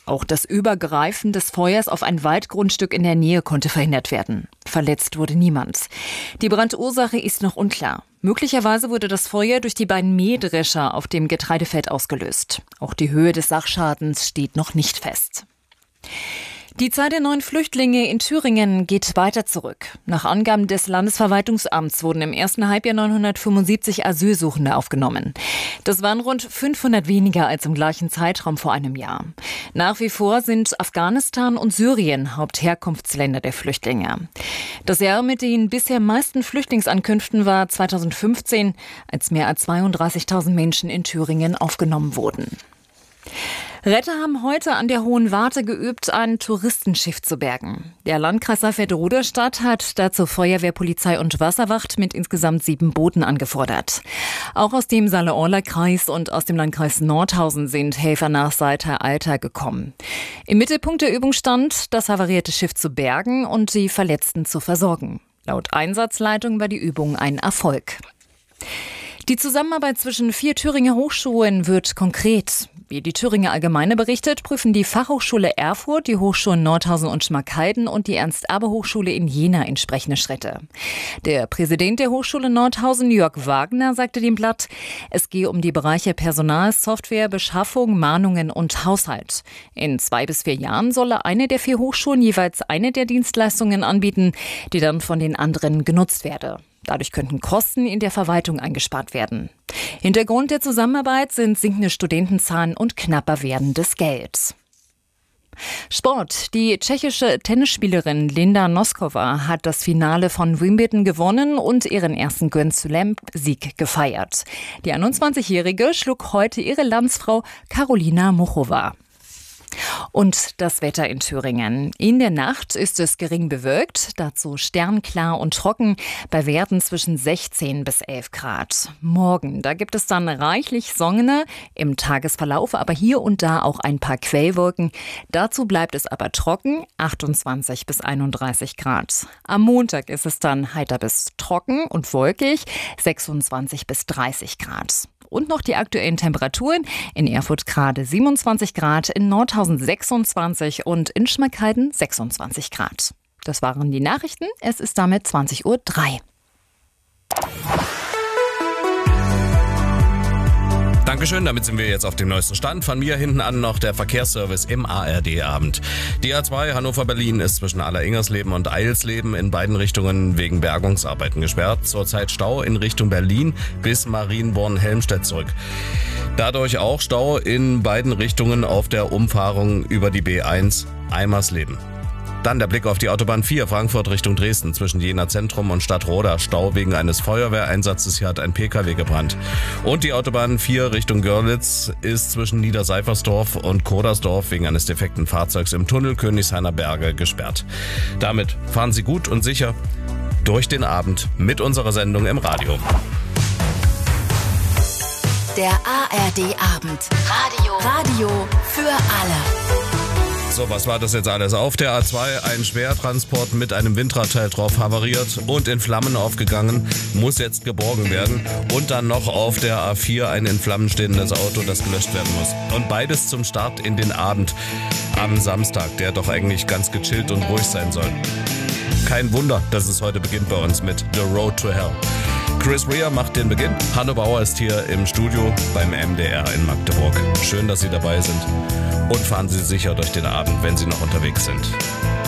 Auch das Übergreifen des Feuers auf ein Waldgrundstück in der Nähe konnte verhindert werden. Verletzt wurde niemand. Die Brandursache ist noch unklar. Möglicherweise wurde das Feuer durch die beiden Mähdrescher auf dem Getreidefeld ausgelöst. Auch die Höhe des Sachschadens steht noch nicht fest. Die Zahl der neuen Flüchtlinge in Thüringen geht weiter zurück. Nach Angaben des Landesverwaltungsamts wurden im ersten Halbjahr 975 Asylsuchende aufgenommen. Das waren rund 500 weniger als im gleichen Zeitraum vor einem Jahr. Nach wie vor sind Afghanistan und Syrien Hauptherkunftsländer der Flüchtlinge. Das Jahr mit den bisher meisten Flüchtlingsankünften war 2015, als mehr als 32.000 Menschen in Thüringen aufgenommen wurden. Retter haben heute an der Hohen Warte geübt, ein Touristenschiff zu bergen. Der Landkreis Saalfeld-Ruderstadt hat dazu Feuerwehr, Polizei und Wasserwacht mit insgesamt 7 Booten angefordert. Auch aus dem Saale-Orla-Kreis und aus dem Landkreis Nordhausen sind Helfer nach Salter-Alter gekommen. Im Mittelpunkt der Übung stand, das havarierte Schiff zu bergen und die Verletzten zu versorgen. Laut Einsatzleitung war die Übung ein Erfolg. Die Zusammenarbeit zwischen 4 Thüringer Hochschulen wird konkret. Wie die Thüringer Allgemeine berichtet, prüfen die Fachhochschule Erfurt, die Hochschulen Nordhausen und Schmalkalden und die Ernst-Abbe-Hochschule in Jena entsprechende Schritte. Der Präsident der Hochschule Nordhausen, Jörg Wagner, sagte dem Blatt, es gehe um die Bereiche Personal, Software, Beschaffung, Mahnungen und Haushalt. In 2 bis 4 Jahren solle eine der 4 Hochschulen jeweils eine der Dienstleistungen anbieten, die dann von den anderen genutzt werde. Dadurch könnten Kosten in der Verwaltung eingespart werden. Hintergrund der Zusammenarbeit sind sinkende Studentenzahlen und knapper werdendes Geld. Sport. Die tschechische Tennisspielerin Linda Noskova hat das Finale von Wimbledon gewonnen und ihren ersten Grand Slam-Sieg gefeiert. Die 21-Jährige schlug heute ihre Landsfrau Karolina Muchova. Und das Wetter in Thüringen. In der Nacht ist es gering bewölkt, dazu sternklar und trocken, bei Werten zwischen 16 bis 11 Grad. Morgen, da gibt es dann reichlich Sonne, im Tagesverlauf aber hier und da auch ein paar Quellwolken. Dazu bleibt es aber trocken, 28 bis 31 Grad. Am Montag ist es dann heiter bis trocken und wolkig, 26 bis 30 Grad. Und noch die aktuellen Temperaturen. In Erfurt gerade 27 Grad, in Nordhausen 26 und in Schmalkalden 26 Grad. Das waren die Nachrichten. Es ist damit 20:03 Uhr. Dankeschön, damit sind wir jetzt auf dem neuesten Stand. Von mir hinten an noch der Verkehrsservice im ARD-Abend. Die A2 Hannover-Berlin ist zwischen Aller-Ingersleben und Eilsleben in beiden Richtungen wegen Bergungsarbeiten gesperrt. Zurzeit Stau in Richtung Berlin bis Marienborn-Helmstedt zurück. Dadurch auch Stau in beiden Richtungen auf der Umfahrung über die B1 Eimersleben. Dann der Blick auf die Autobahn 4 Frankfurt Richtung Dresden zwischen Jena Zentrum und Stadtroda. Stau wegen eines Feuerwehreinsatzes. Hier hat ein PKW gebrannt. Und die Autobahn 4 Richtung Görlitz ist zwischen Niederseifersdorf und Kodersdorf wegen eines defekten Fahrzeugs im Tunnel Königshainer Berge gesperrt. Damit fahren Sie gut und sicher durch den Abend mit unserer Sendung im Radio. Der ARD-Abend. Radio für alle. So, was war das jetzt alles? Auf der A2 ein Schwertransport mit einem Windradteil drauf havariert und in Flammen aufgegangen, muss jetzt geborgen werden. Und dann noch auf der A4 ein in Flammen stehendes Auto, das gelöscht werden muss. Und beides zum Start in den Abend am Samstag, der doch eigentlich ganz gechillt und ruhig sein soll. Kein Wunder, dass es heute beginnt bei uns mit The Road to Hell. Chris Rea macht den Beginn. Hanno Bauer ist hier im Studio beim MDR in Magdeburg. Schön, dass Sie dabei sind. Und fahren Sie sicher durch den Abend, wenn Sie noch unterwegs sind.